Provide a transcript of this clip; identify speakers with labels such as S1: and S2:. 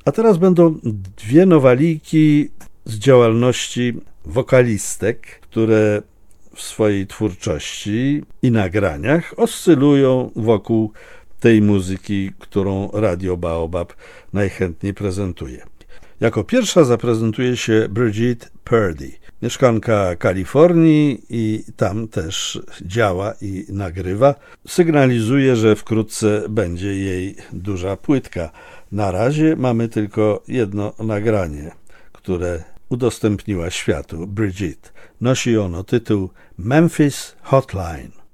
S1: A teraz będą dwie nowaliki z działalności wokalistek, które w swojej twórczości i nagraniach oscylują wokół tej muzyki, którą Radio Baobab najchętniej prezentuje. Jako pierwsza zaprezentuje się Brigitte Purdy, mieszkanka Kalifornii i tam też działa i nagrywa. Sygnalizuje, że wkrótce będzie jej duża płytka. Na razie mamy tylko jedno nagranie, które udostępniła światu Brigitte. Nosi ono tytuł Memphis Hotline.